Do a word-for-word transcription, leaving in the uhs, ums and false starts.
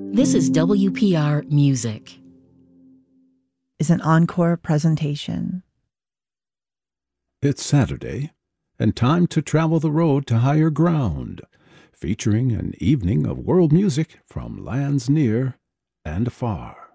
This is W P R Music. Is an encore presentation. It's Saturday, and time to travel the road to higher ground, featuring an evening of world music from lands near and far.